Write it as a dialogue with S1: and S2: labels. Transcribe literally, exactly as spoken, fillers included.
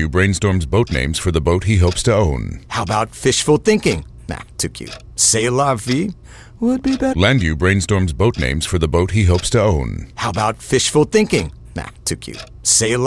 S1: Lendu brainstorms boat names for the boat he hopes to own.
S2: How about fishful thinking? Nah, too cute. C'est la vie would be better.
S1: Lendu brainstorms boat names for the boat he hopes to own.
S2: How about fishful thinking? Nah, too cute. C'est la